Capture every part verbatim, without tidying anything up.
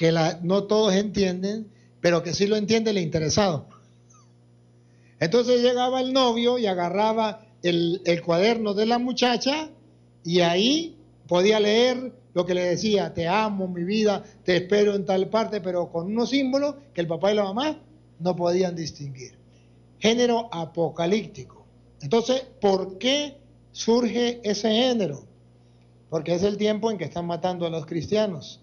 que la, no todos entienden, pero que sí lo entiende el interesado. Entonces llegaba el novio y agarraba el, el cuaderno de la muchacha y ahí podía leer lo que le decía: te amo, mi vida, te espero en tal parte, pero con unos símbolos que el papá y la mamá no podían distinguir. Género apocalíptico. Entonces, ¿por qué surge ese género? Porque es el tiempo en que están matando a los cristianos.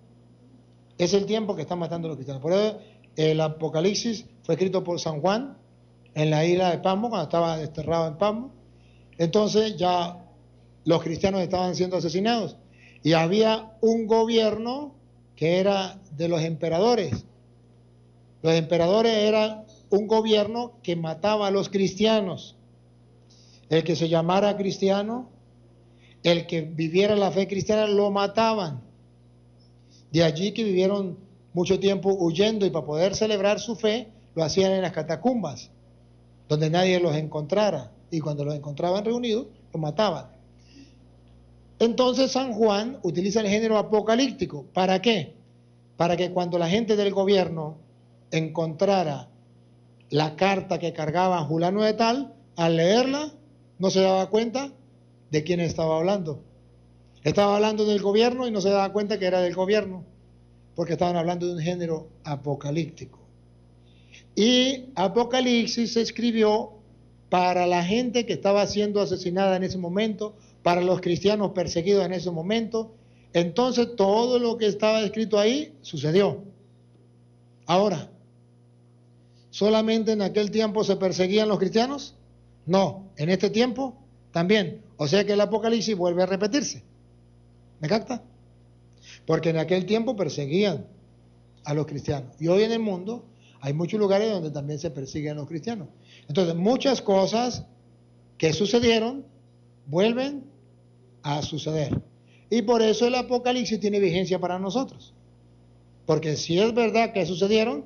Es el tiempo que están matando a los cristianos. Por eso el Apocalipsis fue escrito por San Juan en la isla de Patmos, cuando estaba desterrado en Patmos. Entonces ya los cristianos estaban siendo asesinados. Y había un gobierno que era de los emperadores. Los emperadores eran un gobierno que mataba a los cristianos. El que se llamara cristiano, el que viviera la fe cristiana, lo mataban. De allí que vivieron mucho tiempo huyendo, y para poder celebrar su fe lo hacían en las catacumbas, donde nadie los encontrara, y cuando los encontraban reunidos, los mataban. Entonces San Juan utiliza el género apocalíptico. ¿Para qué? Para que cuando la gente del gobierno encontrara la carta que cargaba Julano de tal, al leerla no se daba cuenta de quién estaba hablando. Estaba hablando del gobierno y no se daba cuenta que era del gobierno, porque estaban hablando de un género apocalíptico. Y Apocalipsis se escribió para la gente que estaba siendo asesinada en ese momento, para los cristianos perseguidos en ese momento. Entonces todo lo que estaba escrito ahí sucedió. Ahora, ¿solamente en aquel tiempo se perseguían los cristianos? No, en este tiempo también. O sea que el Apocalipsis vuelve a repetirse. ¿Me capta? Porque en aquel tiempo perseguían a los cristianos. Y hoy en el mundo hay muchos lugares donde también se persiguen a los cristianos. Entonces, muchas cosas que sucedieron vuelven a suceder. Y por eso el Apocalipsis tiene vigencia para nosotros. Porque si es verdad que sucedieron,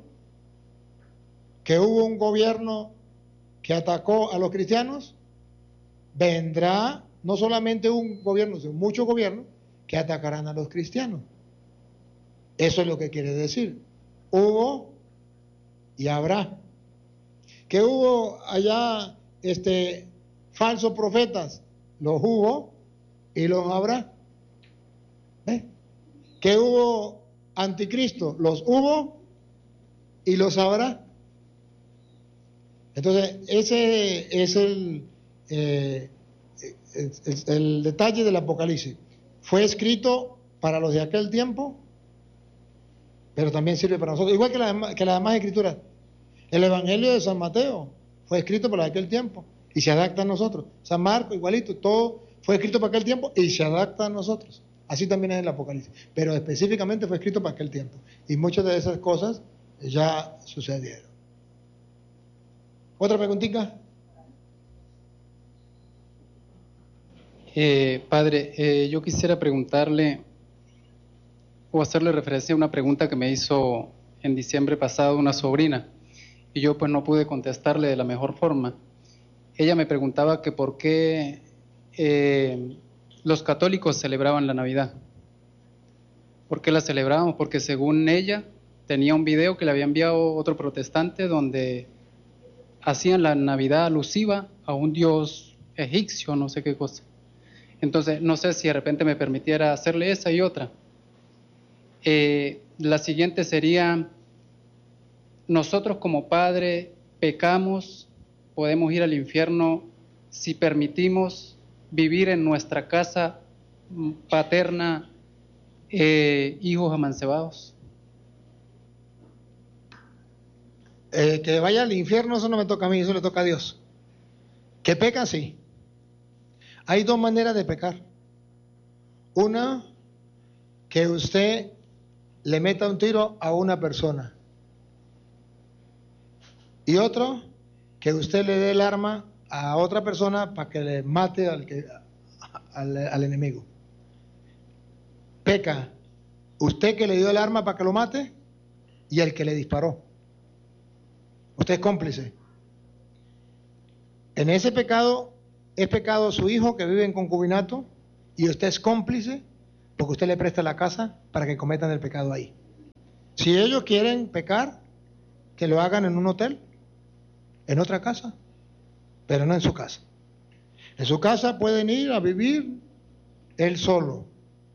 que hubo un gobierno que atacó a los cristianos, vendrá no solamente un gobierno, sino muchos gobiernos que atacarán a los cristianos. Eso es lo que quiere decir. Hubo y habrá. Que hubo allá este, falsos profetas, los hubo y los habrá. ¿Eh? Que hubo anticristo, los hubo y los habrá. Entonces, ese es el, eh, el, el detalle del Apocalipsis. Fue escrito para los de aquel tiempo, pero también sirve para nosotros, igual que las que la demás escrituras. El Evangelio de San Mateo fue escrito para aquel tiempo y se adapta a nosotros. San Marcos, igualito, todo fue escrito para aquel tiempo y se adapta a nosotros. Así también es el Apocalipsis, pero específicamente fue escrito para aquel tiempo. Y muchas de esas cosas ya sucedieron. ¿Otra preguntita? Eh, padre, eh, yo quisiera preguntarle o hacerle referencia a una pregunta que me hizo en diciembre pasado una sobrina, y yo pues no pude contestarle de la mejor forma. Ella me preguntaba que por qué eh, los católicos celebraban la Navidad. ¿Por qué la celebrábamos? Porque según ella tenía un video que le había enviado otro protestante donde hacían la Navidad alusiva a un dios egipcio, no sé qué cosa. Entonces, no sé si de repente me permitiera hacerle esa y otra. Eh, la siguiente sería, nosotros como padre pecamos, podemos ir al infierno si permitimos vivir en nuestra casa paterna eh, hijos amancebados. Eh, que vaya al infierno, eso no me toca a mí, eso le toca a Dios. Que peca, sí. Hay dos maneras de pecar. Una, que usted le meta un tiro a una persona. Y otro, que usted le dé el arma a otra persona para que le mate al, que, al, al enemigo. Peca usted que le dio el arma para que lo mate y el que le disparó. Usted es cómplice. En ese pecado es pecado su hijo que vive en concubinato y usted es cómplice porque usted le presta la casa para que cometan el pecado ahí. Si ellos quieren pecar, que lo hagan en un hotel, en otra casa, pero no en su casa. En su casa pueden ir a vivir él solo.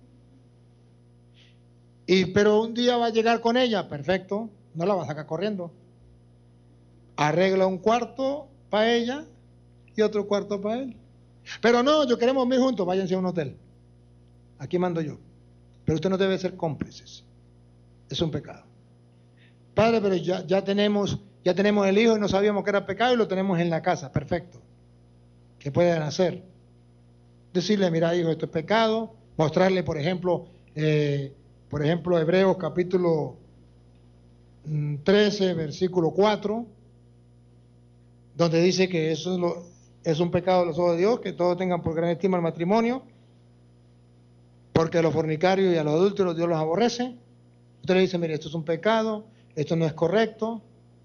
Y pero un día va a llegar con ella, perfecto, no la va a sacar corriendo. Arregla un cuarto para ella y otro cuarto para él. Pero no, yo queremos vivir juntos, váyanse a un hotel. Aquí mando yo. Pero usted no debe ser cómplices. Es un pecado. Padre, pero ya, ya tenemos, ya tenemos el hijo y no sabíamos que era pecado y lo tenemos en la casa, perfecto. ¿Qué pueden hacer? Decirle, mira, hijo, esto es pecado. Mostrarle, por ejemplo, eh, por ejemplo, Hebreos capítulo trece, versículo cuatro, donde dice que eso es, lo, es un pecado a los ojos de Dios, que todos tengan por gran estima el matrimonio, porque a los fornicarios y a los adúlteros Dios los aborrece. Usted le dice, mire, esto es un pecado, esto no es correcto.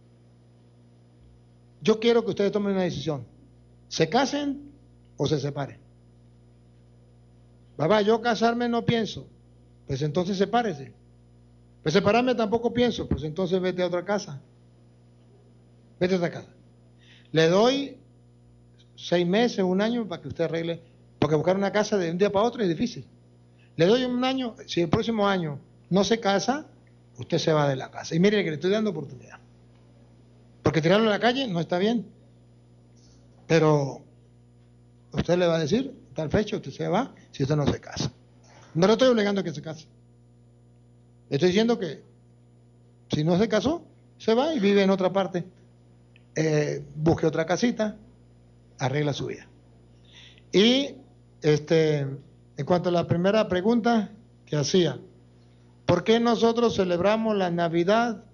Yo quiero que ustedes tomen una decisión. ¿Se casen o se separen? Papá, yo casarme no pienso. Pues entonces sepárese. Pues separarme tampoco pienso. Pues entonces vete a otra casa. Vete a otra casa. Le doy seis meses, un año para que usted arregle. Porque buscar una casa de un día para otro es difícil. Le doy un año. Si el próximo año no se casa, usted se va de la casa. Y mire que le estoy dando oportunidad. Porque tirarlo a la calle no está bien. Pero usted le va a decir, tal fecha usted se va si usted no se casa. No le estoy obligando a que se case. Le estoy diciendo que si no se casó, se va y vive en otra parte. Eh, busque otra casita, arregla su vida. Y este, en cuanto a la primera pregunta que hacía, ¿por qué nosotros celebramos la Navidad?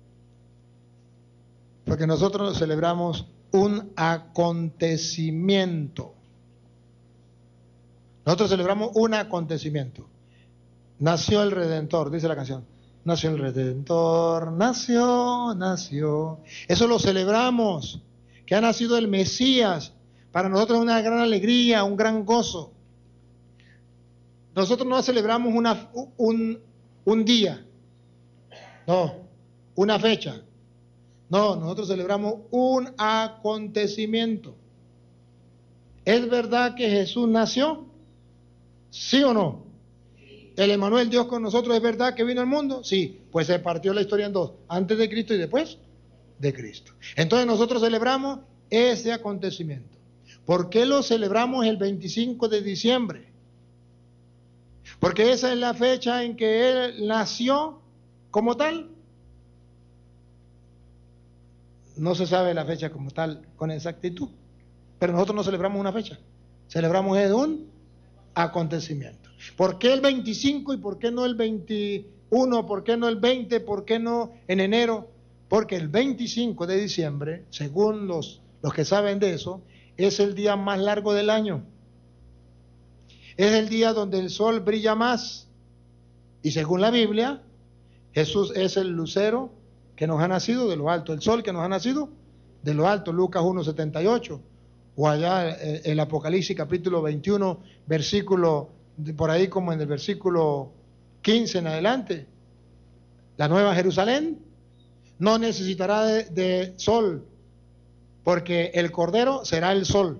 Porque nosotros celebramos un acontecimiento. Nosotros celebramos un acontecimiento. Nació el Redentor, dice la canción. Nació el Redentor, nació, nació. Eso lo celebramos, que ha nacido el Mesías. Para nosotros es una gran alegría, un gran gozo. Nosotros no celebramos una, un, un día, no, una fecha. No, nosotros celebramos un acontecimiento. ¿Es verdad que Jesús nació? ¿Sí o no? ¿El Emmanuel, Dios con nosotros, es verdad que vino al mundo? Sí, pues se partió la historia en dos, antes de Cristo y después de Cristo. Entonces nosotros celebramos ese acontecimiento. ¿Por qué lo celebramos el veinticinco de diciembre? Porque esa es la fecha en que Él nació como tal. No se sabe la fecha como tal con exactitud, pero nosotros no celebramos una fecha, celebramos un acontecimiento. ¿Por qué el veinticinco y por qué no el veintiuno? ¿Por qué no el veinte? ¿Por qué no en enero? Porque el veinticinco de diciembre, según los, los que saben de eso, es el día más largo del año. Es el día donde el sol brilla más. Y según la Biblia, Jesús es el lucero que nos ha nacido de lo alto, el sol que nos ha nacido de lo alto, Lucas uno setenta y ocho, o allá el Apocalipsis capítulo veintiuno, versículo, por ahí como en el versículo quince en adelante, la nueva Jerusalén no necesitará de, de sol, porque el Cordero será el sol.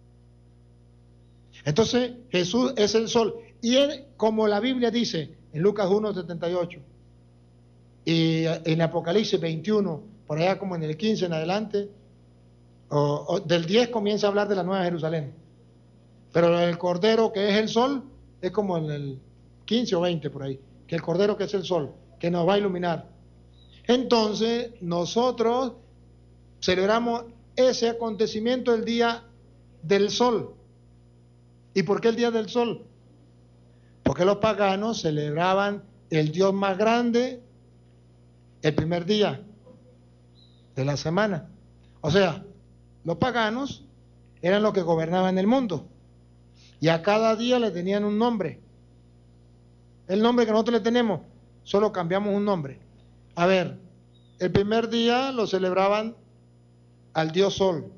Entonces Jesús es el sol, y él, como la Biblia dice en Lucas uno setenta y ocho, y en Apocalipsis veintiuno, por allá como en el quince en adelante, o, o del diez comienza a hablar de la Nueva Jerusalén. Pero el Cordero que es el sol, es como en el quince o veinte por ahí, que el Cordero que es el sol, que nos va a iluminar. Entonces, nosotros celebramos ese acontecimiento el día del sol. ¿Y por qué el día del sol? Porque los paganos celebraban el Dios más grande el primer día de la semana. O sea, los paganos eran los que gobernaban el mundo y a cada día le tenían un nombre. El nombre que nosotros le tenemos, solo cambiamos un nombre. A ver, el primer día lo celebraban al dios Sol.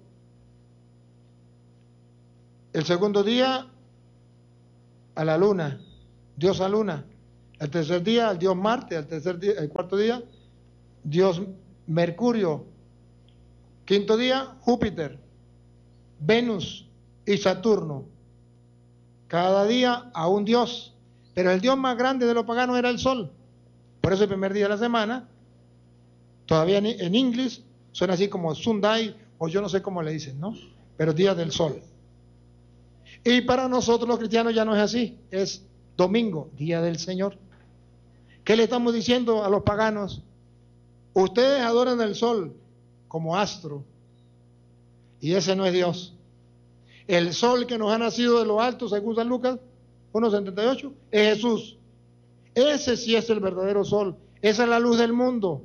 El segundo día a la luna, diosa luna. El tercer día, el dios Marte. El tercer día, el cuarto día, dios Mercurio. Quinto día, Júpiter, Venus y Saturno. Cada día a un dios. Pero el dios más grande de los paganos era el sol. Por eso el primer día de la semana, todavía en, en inglés, suena así como Sunday, o yo no sé cómo le dicen, ¿no? Pero día del sol. Y para nosotros los cristianos ya no es así, es domingo, día del Señor. ¿Qué le estamos diciendo a los paganos? Ustedes adoran el sol como astro, y ese no es Dios. El sol que nos ha nacido de lo alto, según San Lucas uno setenta y ocho, es Jesús. Ese sí es el verdadero sol, esa es la luz del mundo.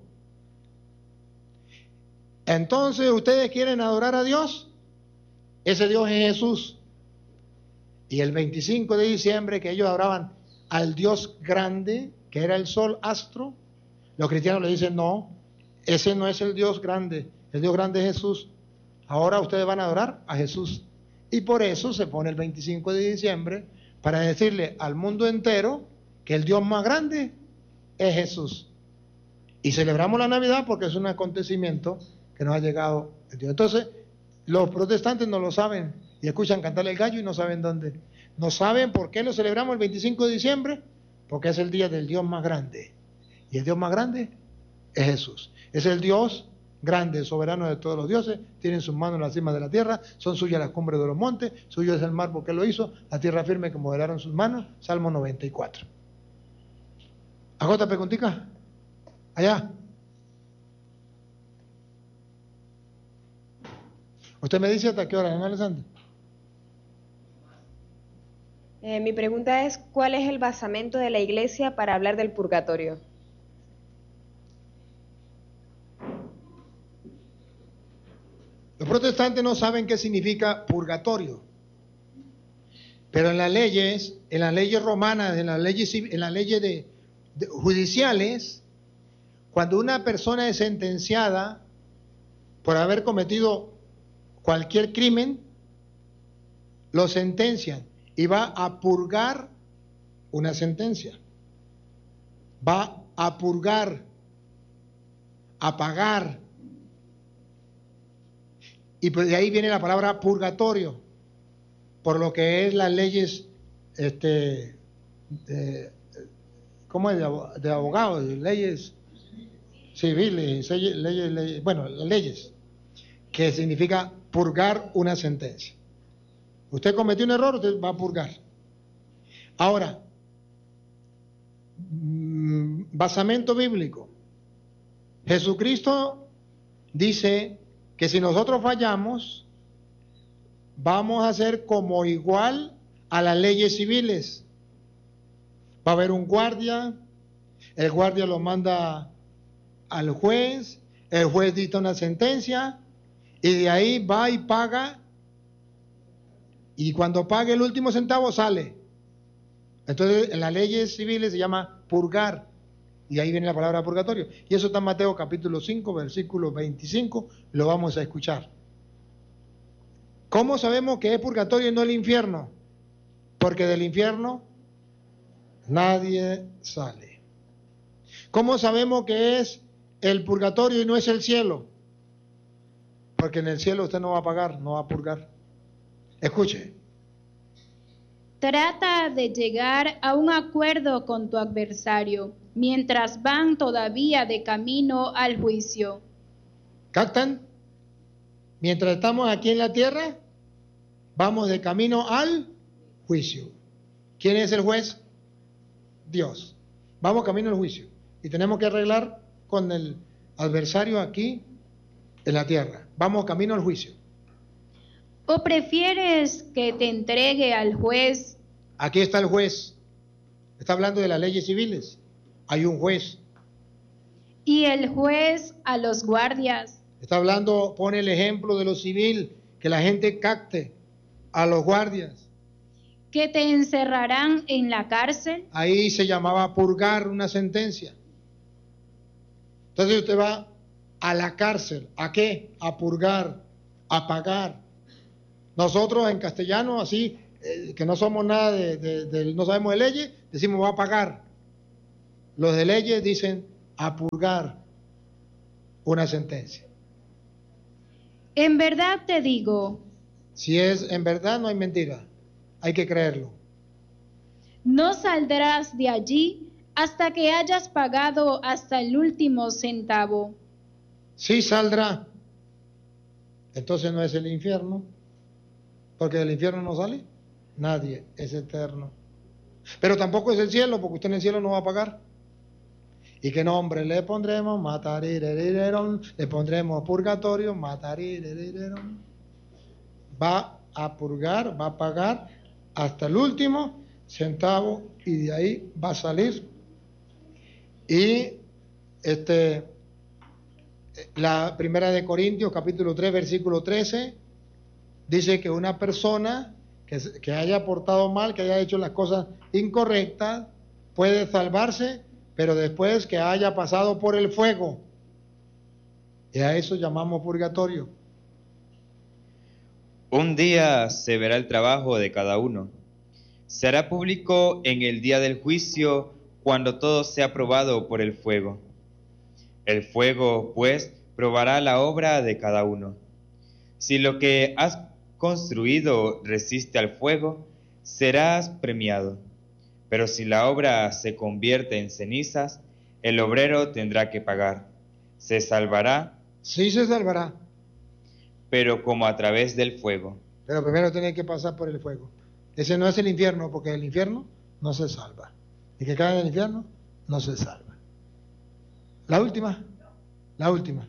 Entonces, ¿ustedes quieren adorar a Dios? Ese Dios es Jesús. Y el veinticinco de diciembre, que ellos adoraban al Dios grande, que era el sol astro, los cristianos le dicen, no, ese no es el Dios grande, el Dios grande es Jesús. Ahora ustedes van a adorar a Jesús. Y por eso se pone el veinticinco de diciembre, para decirle al mundo entero que el Dios más grande es Jesús. Y celebramos la Navidad porque es un acontecimiento que nos ha llegado el Dios. Entonces, los protestantes no lo saben y escuchan cantar el gallo y no saben dónde. No saben por qué lo celebramos el veinticinco de diciembre, porque es el día del Dios más grande. Y el Dios más grande es Jesús. Es el Dios grande, soberano de todos los dioses, tiene en sus manos las cimas de la tierra, son suyas las cumbres de los montes, suyo es el mar porque lo hizo, la tierra firme que modelaron sus manos, Salmo noventa y cuatro. ¿Hago otra preguntita? Allá. ¿Usted me dice hasta qué hora, ¿no, Alessandra? Eh, mi pregunta es, ¿cuál es el basamento de la Iglesia para hablar del purgatorio? Los protestantes no saben qué significa purgatorio, pero en las leyes, en las leyes romanas, en las leyes, en las leyes de, de, judiciales, cuando una persona es sentenciada por haber cometido cualquier crimen, lo sentencian y va a purgar una sentencia, va a purgar, a pagar. Y pues de ahí viene la palabra purgatorio, por lo que es las leyes, este, de, ¿cómo es? De abogados, leyes civiles, leyes, leyes, bueno, las leyes, que significa purgar una sentencia. Usted cometió un error, usted va a purgar. Ahora, basamento bíblico. Jesucristo dice que si nosotros fallamos, vamos a ser como igual a las leyes civiles. Va a haber un guardia, el guardia lo manda al juez, el juez dicta una sentencia y de ahí va y paga, y cuando pague el último centavo sale. Entonces en las leyes civiles se llama purgar, y ahí viene la palabra purgatorio, y eso está en Mateo capítulo cinco, versículo veinticinco, lo vamos a escuchar. ¿Cómo sabemos que es purgatorio y no el infierno? Porque del infierno nadie sale. ¿Cómo sabemos que es el purgatorio y no es el cielo? Porque en el cielo usted no va a pagar, no va a purgar. Escuche. Trata de llegar a un acuerdo con tu adversario mientras van todavía de camino al juicio. ¿Captan? Mientras estamos aquí en la tierra, vamos de camino al juicio. ¿Quién es el juez? Dios. Vamos camino al juicio. Y tenemos que arreglar con el adversario aquí en la tierra. Vamos camino al juicio. ¿O prefieres que te entregue al juez? Aquí está el juez. Está hablando de las leyes civiles. Hay un juez. Y el juez a los guardias. Está hablando, pone el ejemplo de lo civil, que la gente capte a los guardias. ¿Que te encerrarán en la cárcel? Ahí se llamaba purgar una sentencia. Entonces usted va a la cárcel. ¿A qué? A purgar, a pagar. Nosotros en castellano, así, eh, que no somos nada de, de, de, no sabemos de leyes, decimos va a pagar. Los de leyes dicen a purgar una sentencia. En verdad te digo, Si es en verdad, no hay mentira. Hay que creerlo. no saldrás de allí hasta que hayas pagado hasta el último centavo. Sí saldrá. Entonces no es el infierno. Porque del infierno no sale nadie, es eterno. Pero tampoco es el cielo, porque usted en el cielo no va a pagar. ¿Y qué nombre le pondremos? Matarirerireron. Le pondremos purgatorio, matarirerireron. Va a purgar, va a pagar hasta el último centavo y de ahí va a salir. Y este, la primera de Corintios, capítulo tres, versículo trece, dice que una persona que, que haya portado mal, que haya hecho las cosas incorrectas, puede salvarse, pero después que haya pasado por el fuego. Y a eso llamamos purgatorio. Un día se verá el trabajo de cada uno. Se hará público en el día del juicio, cuando todo sea probado por el fuego. El fuego, pues, probará la obra de cada uno. Si lo que has construido resiste al fuego, serás premiado. Pero si la obra se convierte en cenizas, el obrero tendrá que pagar. Se salvará. Sí se salvará. Pero como a través del fuego. Pero primero tiene que pasar por el fuego. Ese no es el infierno, porque el infierno no se salva. El que cae en el infierno no se salva. La última, la última.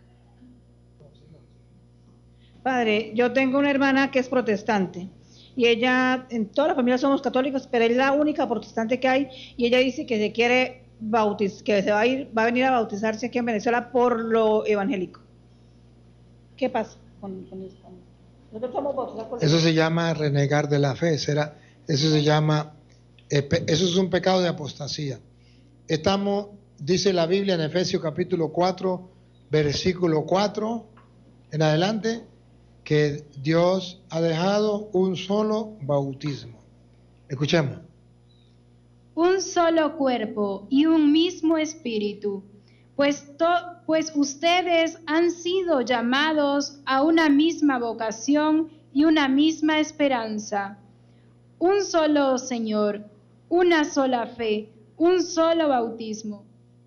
Padre, yo tengo una hermana que es protestante y ella, en toda la familia somos católicos, pero es la única protestante que hay y ella dice que se quiere bautizar, que se va a ir, va a venir a bautizarse aquí en Venezuela por lo evangélico. ¿Qué pasa con, con esto? Nosotros somos bautizados por Eso se llama renegar de la fe, será, eso se llama, eso es un pecado de apostasía. Estamos, dice la Biblia en Efesios capítulo cuatro, versículo cuatro en adelante, que Dios ha dejado un solo bautismo. Escuchemos. Un solo cuerpo y un mismo espíritu, pues, to, pues ustedes han sido llamados a una misma vocación y una misma esperanza. Un solo Señor, una sola fe, un solo bautismo.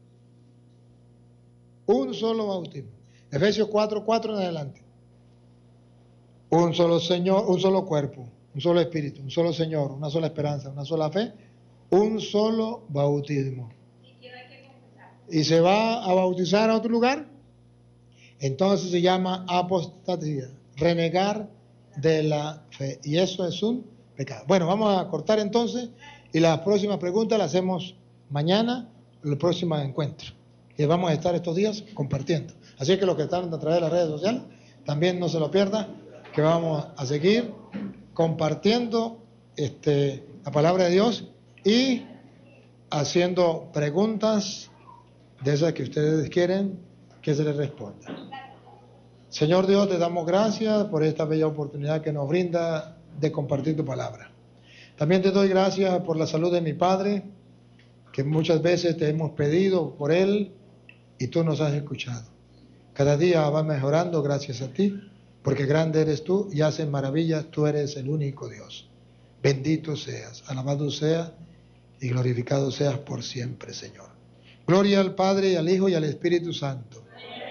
Un solo bautismo. Efesios cuatro, cuatro en adelante. Un solo Señor, un solo cuerpo, un solo espíritu, un solo Señor, una sola esperanza, una sola fe, un solo bautismo. ¿Y se va a bautizar a otro lugar? Entonces se llama apostasía, renegar de la fe. Y eso es un pecado. Bueno, vamos a cortar entonces y las próximas preguntas las hacemos mañana, el próximo encuentro. Y vamos a estar estos días compartiendo. Así que los que están a través de las redes sociales, también no se lo pierdan, que vamos a seguir compartiendo este, la palabra de Dios y haciendo preguntas de esas que ustedes quieren que se les responda. Señor Dios, te damos gracias por esta bella oportunidad que nos brinda de compartir tu palabra. También te doy gracias por la salud de mi padre, que muchas veces te hemos pedido por él y tú nos has escuchado. Cada día va mejorando gracias a ti, porque grande eres tú y haces maravillas, tú eres el único Dios. Bendito seas, alabado seas y glorificado seas por siempre, Señor. Gloria al Padre, y al Hijo, y al Espíritu Santo.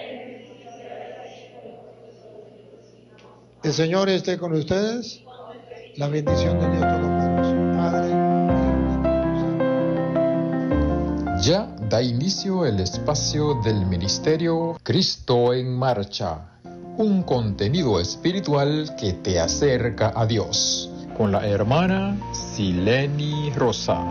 El Señor esté con ustedes. La bendición de Dios Todopoderoso, Padre, Hijo. Ya da inicio el espacio del ministerio Cristo en Marcha, un contenido espiritual que te acerca a Dios, con la hermana Sileni Rosa.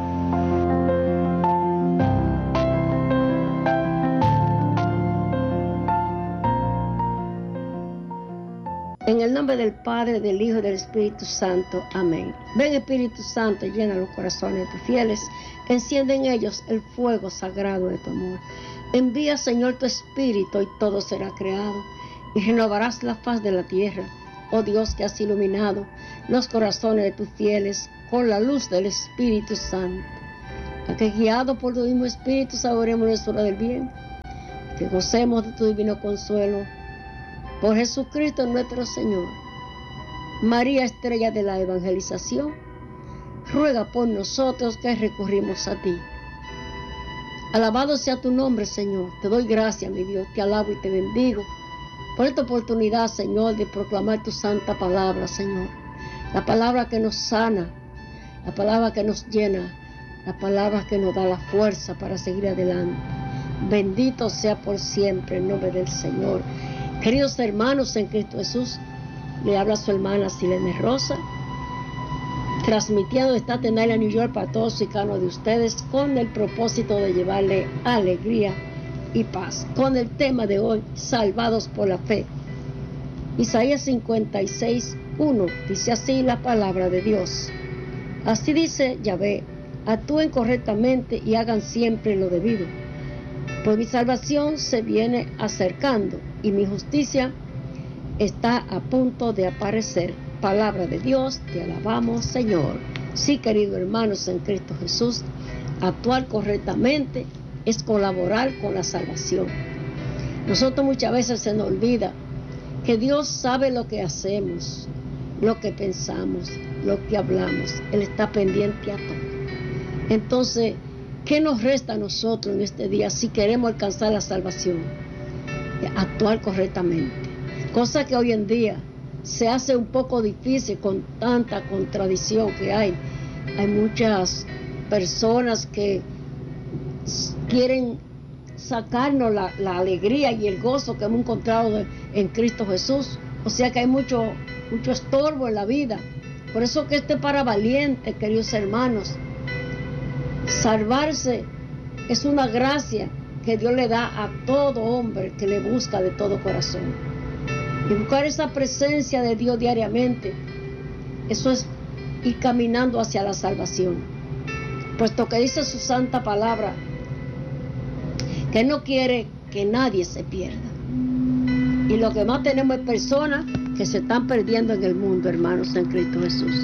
En el nombre del Padre, del Hijo y del Espíritu Santo. Amén. Ven, Espíritu Santo, llena los corazones de tus fieles, enciende en ellos el fuego sagrado de tu amor. Envía, Señor, tu Espíritu y todo será creado, y renovarás la faz de la tierra. Oh Dios, que has iluminado los corazones de tus fieles con la luz del Espíritu Santo. a que guiados por tu mismo Espíritu saboremos nuestra hora del bien, que gocemos de tu divino consuelo. Por Jesucristo nuestro Señor. María, estrella de la evangelización, ruega por nosotros que recurrimos a ti. Alabado sea tu nombre, Señor. Te doy gracias, mi Dios. Te alabo y te bendigo por esta oportunidad, Señor, de proclamar tu santa palabra, Señor. La palabra que nos sana, la palabra que nos llena, la palabra que nos da la fuerza para seguir adelante. Bendito sea por siempre el nombre del Señor. Queridos hermanos en Cristo Jesús, le habla su hermana Silene Rosa, transmitiendo de Staten Island, New York, para todos y cada uno de ustedes, con el propósito de llevarle alegría y paz. Con el tema de hoy, salvados por la fe. Isaías cincuenta y seis, uno, dice así la palabra de Dios. Así dice Yahvé: actúen correctamente y hagan siempre lo debido, pues mi salvación se viene acercando y mi justicia está a punto de aparecer. Palabra de Dios, te alabamos, Señor. Sí, queridos hermanos en Cristo Jesús, actuar correctamente es colaborar con la salvación. Nosotros muchas veces se nos olvida que Dios sabe lo que hacemos, lo que pensamos, lo que hablamos. Él está pendiente a todo. Entonces, ¿qué nos resta a nosotros en este día si queremos alcanzar la salvación? Actuar correctamente. Cosa que hoy en día se hace un poco difícil con tanta contradicción que hay. Hay muchas personas que quieren sacarnos la, la alegría y el gozo que hemos encontrado de, en Cristo Jesús. O sea que hay mucho, mucho estorbo en la vida. Por eso que este es para valientes, queridos hermanos. Salvarse es una gracia que Dios le da a todo hombre que le busca de todo corazón. Y buscar esa presencia de Dios diariamente, eso es ir caminando hacia la salvación. Puesto que dice su santa palabra, que no quiere que nadie se pierda. Y lo que más tenemos es personas que se están perdiendo en el mundo, hermanos, en Cristo Jesús.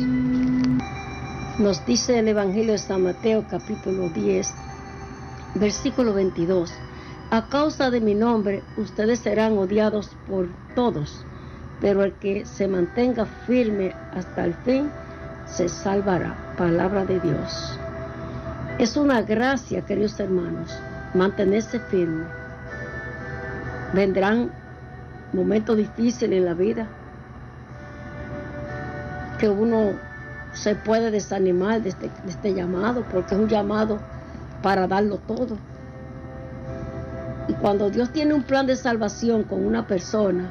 Nos dice el Evangelio de San Mateo, capítulo diez, versículo veintidós. A causa de mi nombre, ustedes serán odiados por todos, pero el que se mantenga firme hasta el fin, se salvará. Palabra de Dios. Es una gracia, queridos hermanos, mantenerse firme. Vendrán momentos difíciles en la vida, que uno se puede desanimar de este, de este llamado, porque es un llamado para darlo todo. Y cuando Dios tiene un plan de salvación con una persona,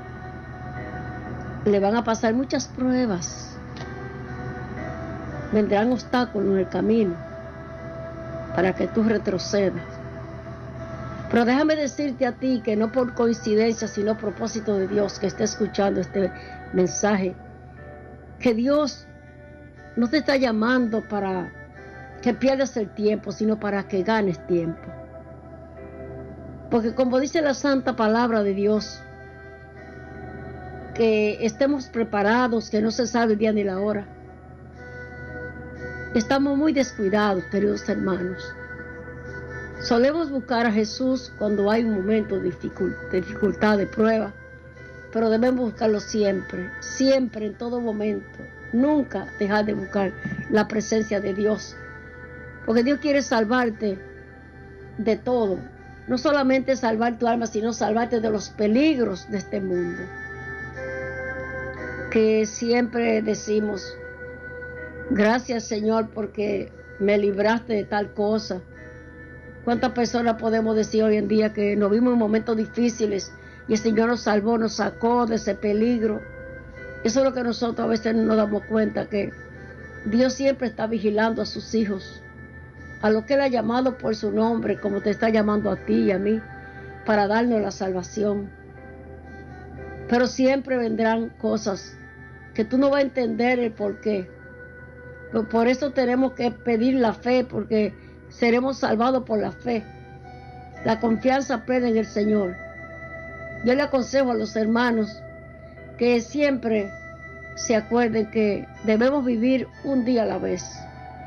le van a pasar muchas pruebas. Vendrán obstáculos en el camino para que tú retrocedas. Pero déjame decirte a ti que no por coincidencia, sino a propósito de Dios que esté escuchando este mensaje, que Dios no te está llamando para que pierdas el tiempo, sino para que ganes tiempo. Porque como dice la santa palabra de Dios, que estemos preparados, que no se sabe el día ni la hora. Estamos muy descuidados, queridos hermanos. Solemos buscar a Jesús cuando hay un momento de dificultad, de prueba, pero debemos buscarlo siempre, siempre, en todo momento. Nunca dejar de buscar la presencia de Dios, porque Dios quiere salvarte de todo. No solamente salvar tu alma, sino salvarte de los peligros de este mundo. Que siempre decimos, gracias Señor porque me libraste de tal cosa. ¿Cuántas personas podemos decir hoy en día que nos vimos en momentos difíciles y el Señor nos salvó, nos sacó de ese peligro? Eso es lo que nosotros a veces no nos damos cuenta, que Dios siempre está vigilando a sus hijos, a lo que Él ha llamado por su nombre, como te está llamando a ti y a mí, para darnos la salvación. Pero siempre vendrán cosas que tú no vas a entender el por qué. Pero por eso tenemos que pedir la fe, porque seremos salvados por la fe. La confianza plena en el Señor. Yo le aconsejo a los hermanos que siempre se acuerden que debemos vivir un día a la vez.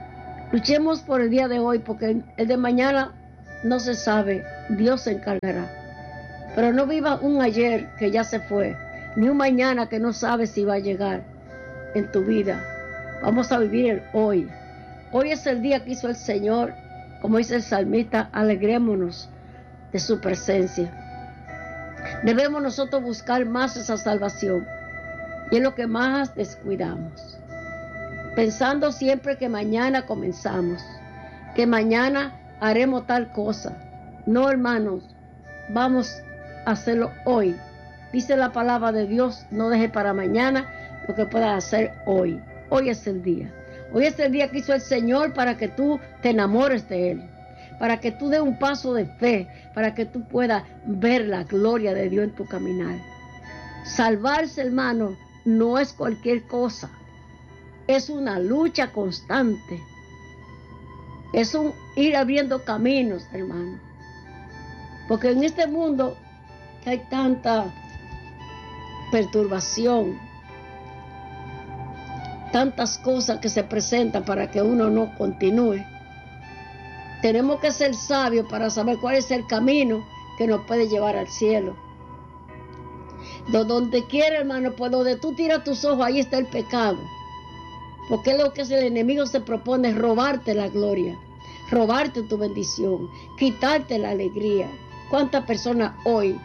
Luchemos por el día de hoy, porque el de mañana no se sabe, Dios se encargará. Pero no viva un ayer que ya se fue, ni un mañana que no sabe si va a llegar en tu vida. Vamos a vivir el hoy. Hoy es el día que hizo el Señor, como dice el salmista, alegrémonos de su presencia. Debemos nosotros buscar más esa salvación, y es lo que más descuidamos, pensando siempre que mañana comenzamos, que mañana haremos tal cosa. No, hermanos, vamos a hacerlo hoy. Dice la palabra de Dios, no deje para mañana lo que puedas hacer hoy. Hoy es el día. Hoy es el día que hizo el Señor para que tú te enamores de Él, para que tú des un paso de fe, para que tú puedas ver la gloria de Dios en tu caminar. Salvarse, hermano, no es cualquier cosa. Es una lucha constante. Es un ir abriendo caminos, hermano. Porque en este mundo que hay tanta perturbación, tantas cosas que se presentan para que uno no continúe, tenemos que ser sabios para saber cuál es el camino que nos puede llevar al cielo. De donde quiera, hermano, pues donde tú tiras tus ojos, ahí está el pecado. Porque es lo que el enemigo se propone, robarte la gloria, robarte tu bendición, quitarte la alegría. ¿Cuántas personas hoy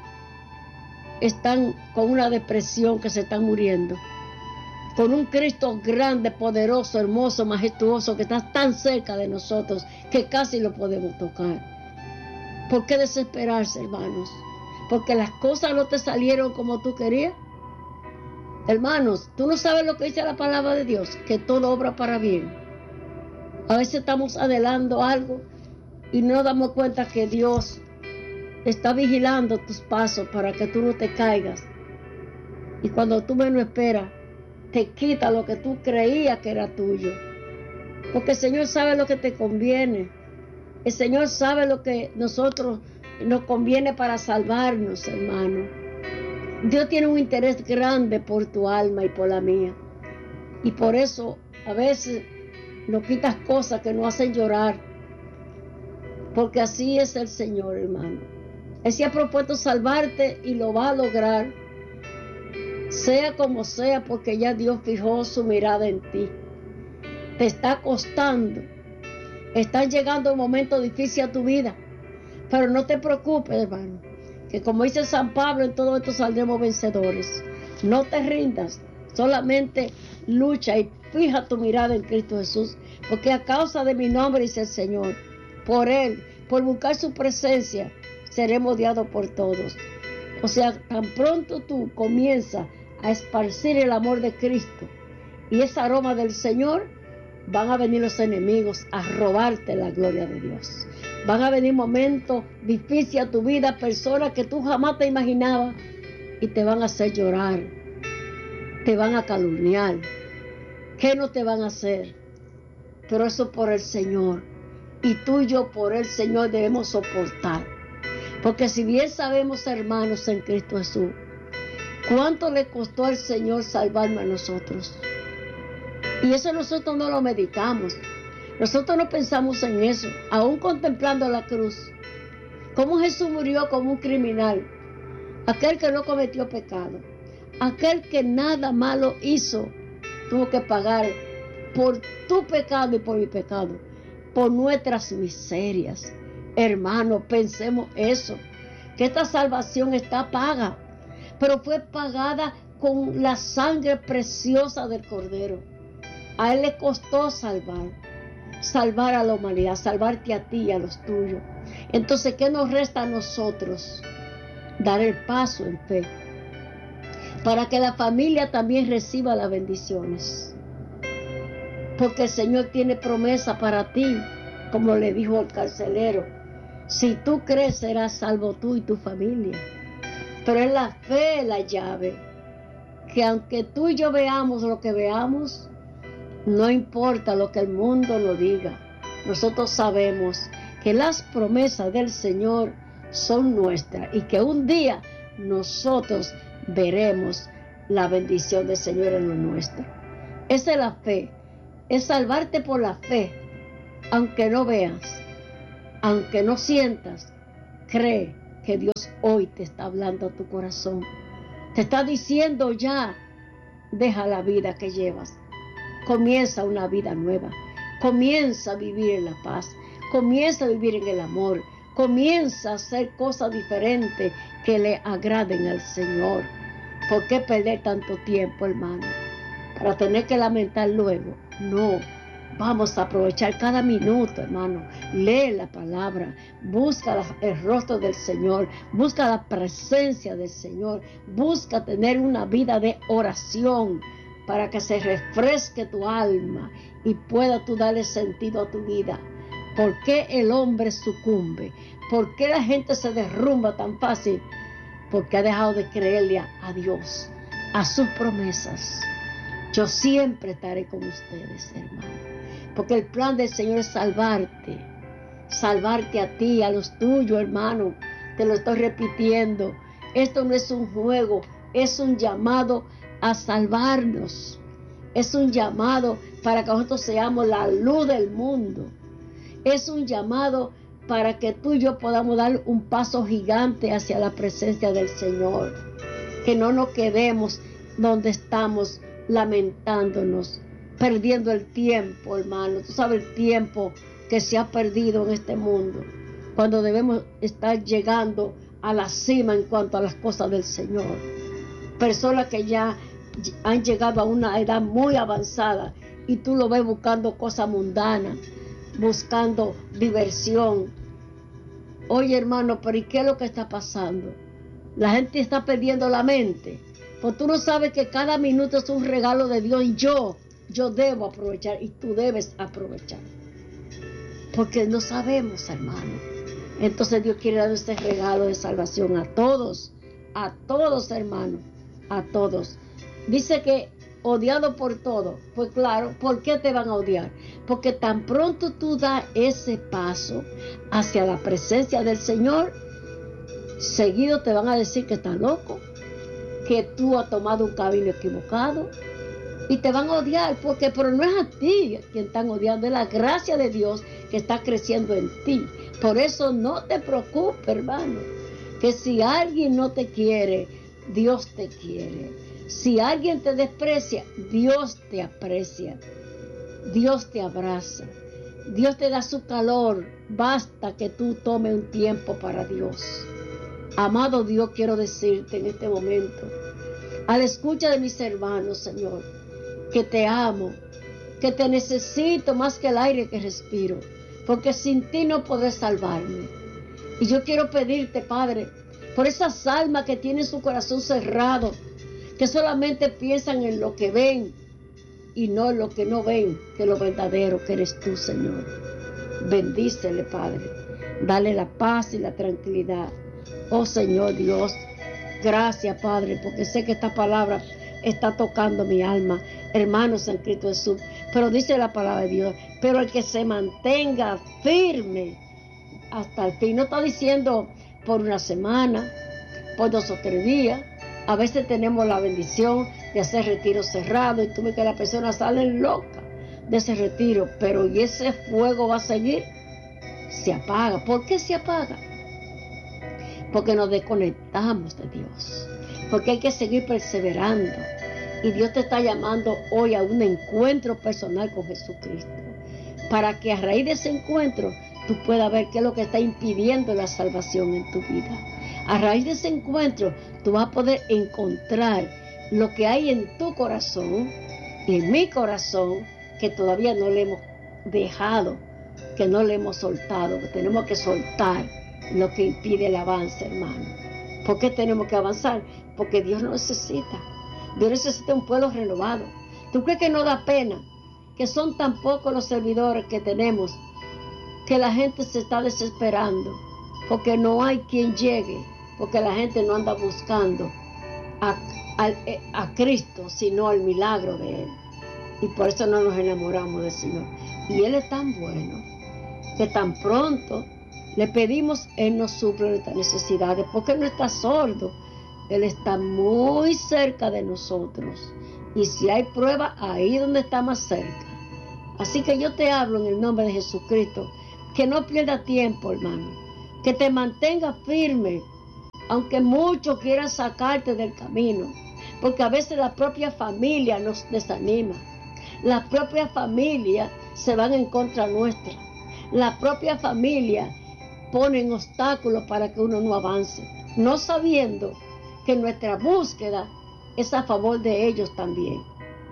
están con una depresión, que se están muriendo? Con un Cristo grande, poderoso, hermoso, majestuoso, que está tan cerca de nosotros que casi lo podemos tocar. ¿Por qué desesperarse, hermanos? Porque las cosas no te salieron como tú querías. Hermanos, tú no sabes lo que dice la palabra de Dios, que todo obra para bien. A veces estamos adelantando algo y no nos damos cuenta que Dios está vigilando tus pasos para que tú no te caigas. Y cuando tú menos esperas, te quita lo que tú creías que era tuyo. Porque el Señor sabe lo que te conviene. El Señor sabe lo que nosotros nos conviene para salvarnos, hermano. Dios tiene un interés grande por tu alma y por la mía. Y por eso a veces nos quitas cosas que nos hacen llorar. Porque así es el Señor, hermano. Él se ha propuesto salvarte y lo va a lograr. Sea como sea, porque ya Dios fijó su mirada en ti. Te está costando. Están llegando momentos difíciles a tu vida. Pero no te preocupes, hermano, que como dice San Pablo, en todo esto saldremos vencedores. No te rindas, solamente lucha y fija tu mirada en Cristo Jesús, porque a causa de mi nombre, dice el Señor, por Él, por buscar su presencia, seremos odiados por todos. O sea, tan pronto tú comienzas a esparcir el amor de Cristo y ese aroma del Señor, van a venir los enemigos a robarte la gloria de Dios. Van a venir momentos difíciles a tu vida, personas que tú jamás te imaginabas, y te van a hacer llorar, te van a calumniar. ¿Qué no te van a hacer? Pero eso por el Señor. Y tú y yo por el Señor debemos soportar. Porque si bien sabemos, hermanos, en Cristo Jesús, ¿cuánto le costó al Señor salvarnos a nosotros? Y eso nosotros no lo meditamos. Nosotros no pensamos en eso, aún contemplando la cruz. Cómo Jesús murió como un criminal, aquel que no cometió pecado, aquel que nada malo hizo, tuvo que pagar por tu pecado y por mi pecado, por nuestras miserias. Hermano, pensemos eso, que esta salvación está paga, pero fue pagada con la sangre preciosa del Cordero. A Él le costó salvar, salvar a la humanidad, salvarte a ti y a los tuyos. Entonces, ¿qué nos resta a nosotros? Dar el paso en fe, para que la familia también reciba las bendiciones. Porque el Señor tiene promesa para ti, como le dijo al carcelero. Si tú crees, serás salvo tú y tu familia. Pero es la fe la llave, que aunque tú y yo veamos lo que veamos, no importa lo que el mundo nos diga, nosotros sabemos que las promesas del Señor son nuestras y que un día nosotros veremos la bendición del Señor en lo nuestro. Esa es la fe, es salvarte por la fe, Aunque no veas, aunque no sientas, cree que Dios hoy te está hablando a tu corazón. Te está diciendo ya, deja la vida que llevas. Comienza una vida nueva. Comienza a vivir en la paz. Comienza a vivir en el amor. Comienza a hacer cosas diferentes que le agraden al Señor. ¿Por qué perder tanto tiempo, hermano? Para tener que lamentar luego. No. Vamos a aprovechar cada minuto, hermano. Lee la palabra. Busca el rostro del Señor. Busca la presencia del Señor. Busca tener una vida de oración para que se refresque tu alma y pueda tú darle sentido a tu vida. ¿Por qué el hombre sucumbe? ¿Por qué la gente se derrumba tan fácil? Porque ha dejado de creerle a Dios, a sus promesas. Yo siempre estaré con ustedes, hermano. Porque el plan del Señor es salvarte. Salvarte a ti, a los tuyos, hermano. Te lo estoy repitiendo. Esto no es un juego, es un llamado a salvarnos. Es un llamado para que nosotros seamos la luz del mundo. Es un llamado para que tú y yo podamos dar un paso gigante hacia la presencia del Señor. Que no nos quedemos donde estamos lamentándonos, perdiendo el tiempo, hermano. Tú sabes el tiempo que se ha perdido en este mundo, cuando debemos estar llegando a la cima en cuanto a las cosas del Señor. Personas que ya han llegado a una edad muy avanzada y tú lo ves buscando cosas mundanas, buscando diversión. Oye, hermano, pero ¿y qué es lo que está pasando? La gente está perdiendo la mente. Pues tú no sabes que cada minuto es un regalo de Dios y yo, yo debo aprovechar y tú debes aprovechar. Porque no sabemos, hermano. Entonces Dios quiere dar este regalo de salvación a todos, a todos, hermano, a todos. Dice que odiado por todos. Pues claro, ¿por qué te van a odiar? Porque tan pronto tú das ese paso hacia la presencia del Señor, seguido te van a decir que estás loco, que tú has tomado un camino equivocado y te van a odiar, porque pero no es a ti quien están odiando, es la gracia de Dios que está creciendo en ti. Por eso no te preocupes, hermano, que si alguien no te quiere, Dios te quiere. Si alguien te desprecia, Dios te aprecia. Dios te abraza. Dios te da su calor. Basta que tú tomes un tiempo para Dios. Amado Dios, quiero decirte en este momento, a la escucha de mis hermanos, Señor, que te amo, que te necesito más que el aire que respiro, porque sin ti no podré salvarme. Y yo quiero pedirte, Padre, por esas almas que tienen su corazón cerrado, que solamente piensan en lo que ven y no en lo que no ven, que lo verdadero que eres tú, Señor. Bendícele, Padre. Dale la paz y la tranquilidad. Oh, Señor Dios, gracias, Padre, porque sé que esta palabra está tocando mi alma. Hermanos en Cristo Jesús. Pero dice la palabra de Dios, pero el que se mantenga firme hasta el fin. No está diciendo por una semana, por dos o tres días. A veces tenemos la bendición de hacer retiros cerrados y tú ves que las personas salen locas de ese retiro, pero ¿y ese fuego va a seguir? Se apaga. ¿Por qué se apaga? Porque nos desconectamos de Dios, porque hay que seguir perseverando. Y Dios te está llamando hoy a un encuentro personal con Jesucristo, para que a raíz de ese encuentro tú puedas ver qué es lo que está impidiendo la salvación en tu vida. A raíz de ese encuentro tú vas a poder encontrar lo que hay en tu corazón y en mi corazón que todavía no le hemos dejado, que no le hemos soltado, que tenemos que soltar lo que impide el avance, hermano. ¿Por qué tenemos que avanzar? Porque Dios lo necesita. Dios necesita un pueblo renovado. ¿Tú crees que no da pena? Que son tan pocos los servidores que tenemos, que la gente se está desesperando, porque no hay quien llegue, porque la gente no anda buscando a, a, a Cristo, sino al milagro de Él. Y por eso no nos enamoramos del Señor. Y Él es tan bueno, que tan pronto le pedimos, Él nos suple nuestras necesidades, porque Él no está sordo. Él está muy cerca de nosotros. Y si hay prueba, ahí donde está más cerca. Así que yo te hablo en el nombre de Jesucristo, que no pierdas tiempo, hermano, que te mantengas firme, aunque muchos quieran sacarte del camino, porque a veces la propia familia nos desanima, la propia familia se van en contra nuestra, la propia familia ponen obstáculos para que uno no avance, no sabiendo que nuestra búsqueda es a favor de ellos también,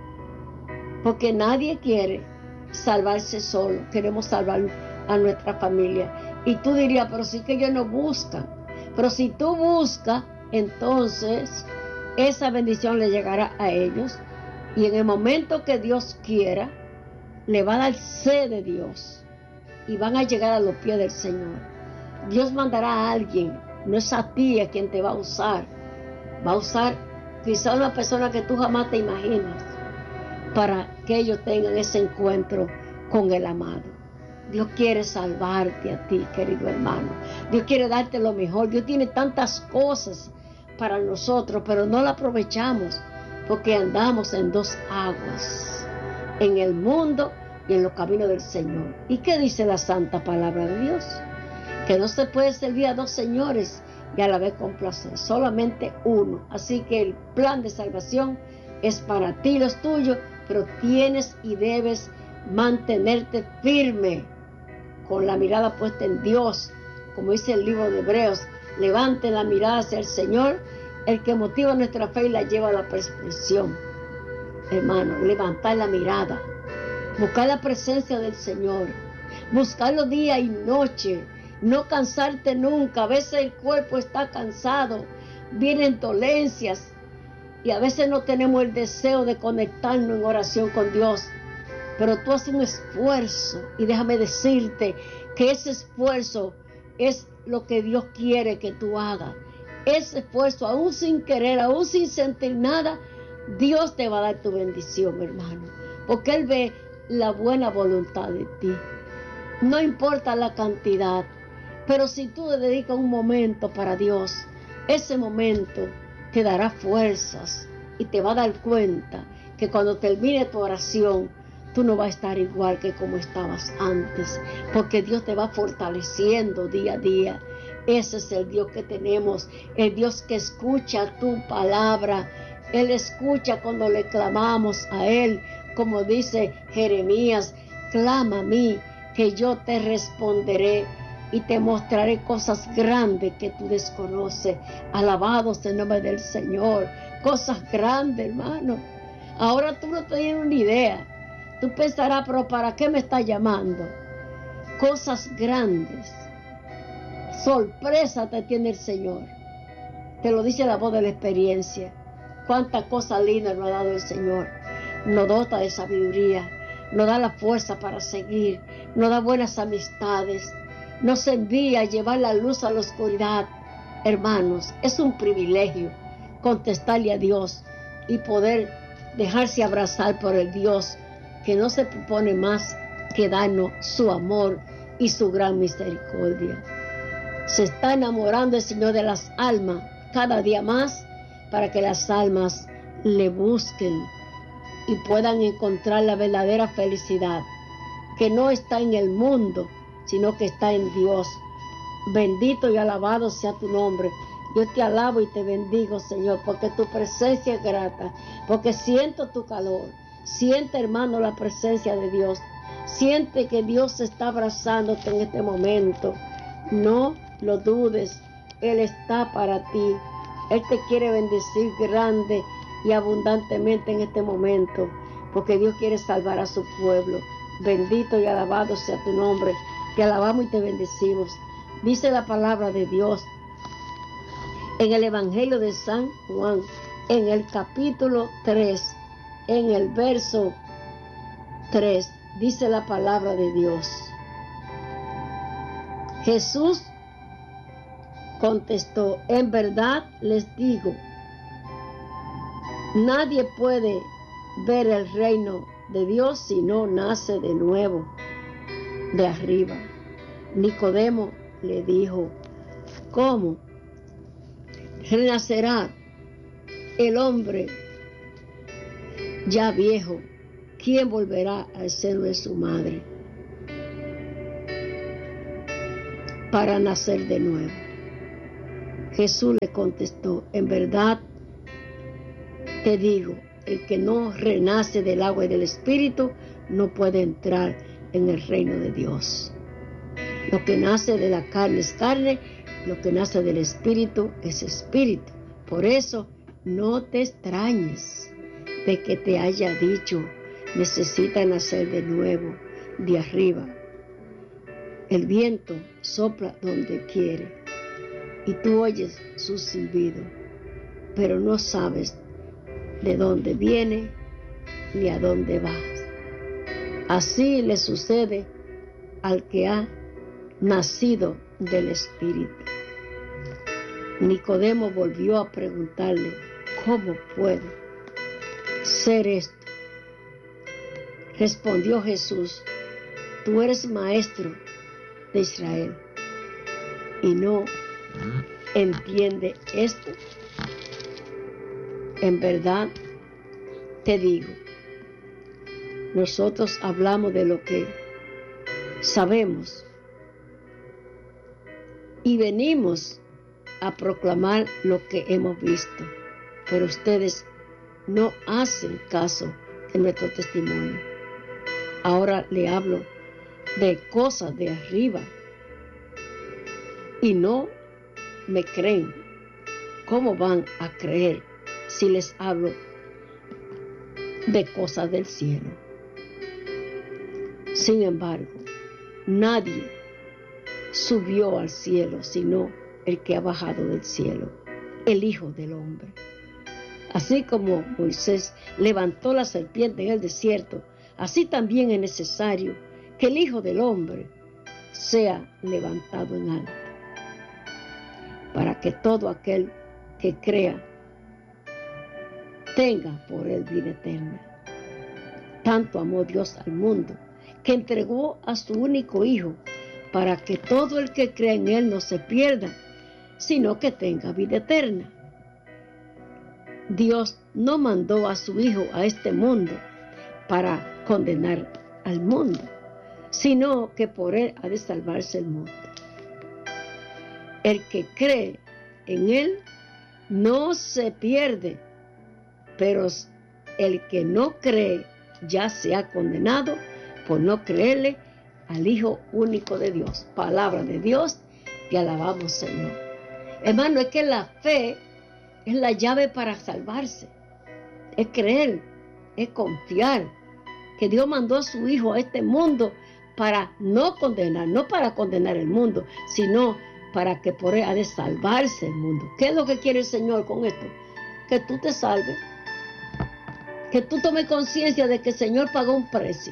porque nadie quiere salvarse solo, queremos salvar a nuestra familia. Y tú dirías, pero sí que ellos no buscan, pero si tú buscas, entonces esa bendición le llegará a ellos, y en el momento que Dios quiera, le va a dar sed de Dios, y van a llegar a los pies del Señor. Dios mandará a alguien, no es a ti a quien te va a usar, va a usar quizá una persona que tú jamás te imaginas, para que ellos tengan ese encuentro con el amado. Dios quiere salvarte a ti, querido hermano. Dios quiere darte lo mejor. Dios tiene tantas cosas para nosotros, pero no la aprovechamos porque andamos en dos aguas, en el mundo y en los caminos del Señor. ¿Y qué dice la santa palabra de Dios? Que no se puede servir a dos señores y a la vez complacer, solamente uno. Así que el plan de salvación es para ti y los tuyos, pero tienes y debes mantenerte firme, con la mirada puesta en Dios, como dice el libro de Hebreos. Levante la mirada hacia el Señor, el que motiva nuestra fe y la lleva a la perfección. Hermano, levantar la mirada, buscar la presencia del Señor, buscarlo día y noche, no cansarte nunca. A veces el cuerpo está cansado, vienen dolencias, y a veces no tenemos el deseo de conectarnos en oración con Dios, pero tú haces un esfuerzo, y déjame decirte que ese esfuerzo es lo que Dios quiere que tú hagas. Ese esfuerzo, aún sin querer, aún sin sentir nada, Dios te va a dar tu bendición, hermano, porque Él ve la buena voluntad de ti. No importa la cantidad, pero si tú le dedicas un momento para Dios, ese momento te dará fuerzas y te va a dar cuenta que cuando termine tu oración, tú no vas a estar igual que como estabas antes, porque Dios te va fortaleciendo día a día. Ese es el Dios que tenemos, el Dios que escucha tu palabra. Él escucha cuando le clamamos a Él, como dice Jeremías: clama a mí, que yo te responderé y te mostraré cosas grandes que tú desconoces. Alabados el nombre del Señor. Cosas grandes, hermano. Ahora tú no tienes una idea. Tú pensarás, pero ¿para qué me está llamando? Cosas grandes. Sorpresa te tiene el Señor. Te lo dice la voz de la experiencia. Cuántas cosas lindas nos ha dado el Señor. Nos dota de sabiduría, nos da la fuerza para seguir, nos da buenas amistades, nos envía a llevar la luz a la oscuridad. Hermanos, es un privilegio contestarle a Dios y poder dejarse abrazar por el Dios que no se propone más que darnos su amor y su gran misericordia. Se está enamorando el Señor de las almas cada día más, para que las almas le busquen y puedan encontrar la verdadera felicidad, que no está en el mundo, sino que está en Dios. Bendito y alabado sea tu nombre. Yo te alabo y te bendigo, Señor, porque tu presencia es grata, porque siento tu calor. Siente, hermano, la presencia de Dios. Siente que Dios está abrazándote en este momento. No lo dudes, Él está para ti. Él te quiere bendecir grande y abundantemente en este momento, porque Dios quiere salvar a su pueblo. Bendito y alabado sea tu nombre. Te alabamos y te bendecimos. Dice la palabra de Dios en el Evangelio de San Juan, en el capítulo tres, en el verso tres, dice la palabra de Dios: Jesús contestó: en verdad les digo, nadie puede ver el reino de Dios si no nace de nuevo de arriba. Nicodemo le dijo: ¿cómo renacerá el hombre ya viejo? ¿quién volverá al seno de su madre para nacer de nuevo? Jesús le contestó, en verdad te digo, el que no renace del agua y del Espíritu no puede entrar en el reino de Dios. Lo que nace de la carne es carne, lo que nace del Espíritu es Espíritu. Por eso no te extrañes de que te haya dicho, necesita nacer de nuevo, de arriba. El viento sopla donde quiere y tú oyes su silbido, pero no sabes de dónde viene ni a dónde va. Así le sucede al que ha nacido del Espíritu. Nicodemo volvió a preguntarle, ¿cómo puede ser esto? Respondió Jesús, tú eres maestro de Israel y no entiende esto. En verdad te digo, nosotros hablamos de lo que sabemos y venimos a proclamar lo que hemos visto, pero ustedes no hacen caso de nuestro testimonio. Ahora le hablo de cosas de arriba y no me creen. ¿Cómo van a creer si les hablo de cosas del cielo? Sin embargo, nadie subió al cielo sino el que ha bajado del cielo, el Hijo del Hombre. Así como Moisés levantó la serpiente en el desierto, así también es necesario que el Hijo del Hombre sea levantado en alto, para que todo aquel que crea tenga por él vida eterna. Tanto amó Dios al mundo, que entregó a su único Hijo, para que todo el que cree en él no se pierda, sino que tenga vida eterna. Dios no mandó a su Hijo a este mundo para condenar al mundo, sino que por él ha de salvarse el mundo. El que cree en él no se pierde, pero el que no cree ya se ha condenado por no creerle al Hijo único de Dios. Palabra de Dios, te alabamos, Señor. Hermano, es que la fe es la llave para salvarse. Es creer, es confiar que Dios mandó a su Hijo a este mundo para no condenar, no para condenar el mundo, sino para que por él ha de salvarse el mundo. ¿Qué es lo que quiere el Señor con esto? Que tú te salves, que tú tomes conciencia de que el Señor pagó un precio.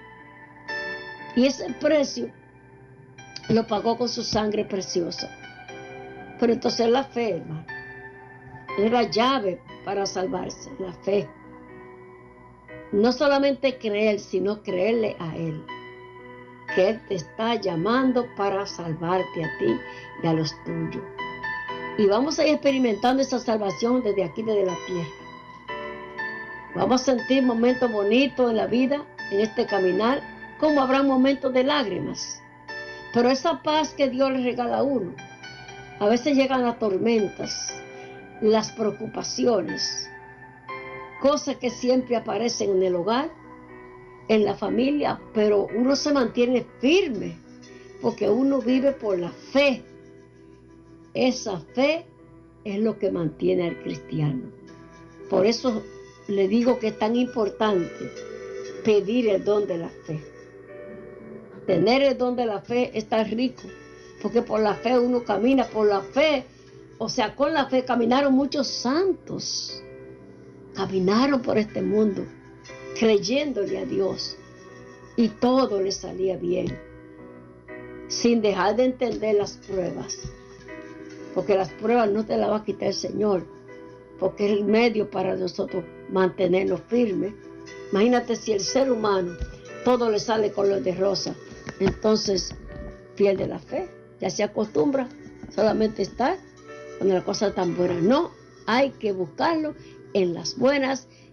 Y ese precio lo pagó con su sangre preciosa. Pero entonces la fe, hermano, es la llave para salvarse, la fe. No solamente creer, sino creerle a Él, que Él te está llamando para salvarte a ti y a los tuyos. Y vamos a ir experimentando esa salvación desde aquí, desde la tierra. Vamos a sentir momentos bonitos en la vida, en este caminar, como habrá momentos de lágrimas. Pero esa paz que Dios le regala a uno, a veces llegan las tormentas, las preocupaciones, cosas que siempre aparecen en el hogar, en la familia, pero uno se mantiene firme, porque uno vive por la fe. Esa fe es lo que mantiene al cristiano. Por eso le digo que es tan importante pedir el don de la fe. Tener el don de la fe es tan rico, porque por la fe uno camina, por la fe, o sea, con la fe caminaron muchos santos, caminaron por este mundo, creyéndole a Dios, y todo les salía bien, sin dejar de entender las pruebas, porque las pruebas no te las va a quitar el Señor, porque es el medio para nosotros mantenernos firmes. Imagínate si el ser humano todo le sale color de rosa, entonces pierde la fe, ya se acostumbra solamente estar cuando las cosas están buenas. No, hay que buscarlo en las buenas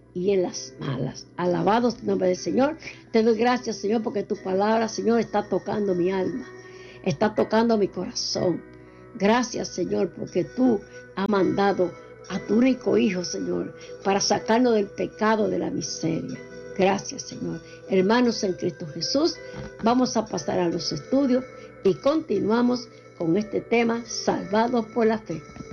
y en las malas. Alabado el nombre del Señor. Te doy gracias, Señor, porque tu palabra, Señor, está tocando mi alma, está tocando mi corazón. Gracias, Señor, porque tú has mandado a tu único Hijo, Señor, para sacarnos del pecado, de la miseria. Gracias, Señor. Hermanos en Cristo Jesús, vamos a pasar a los estudios y continuamos con este tema, salvados por la fe.